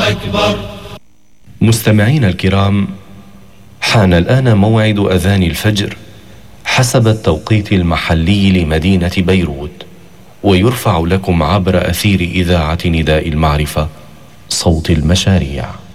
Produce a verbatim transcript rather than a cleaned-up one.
أكبر. مستمعينا الكرام، حان الآن موعد أذان الفجر حسب التوقيت المحلي لمدينة بيروت، ويرفع لكم عبر أثير إذاعة نداء المعرفة صوت المشاريع.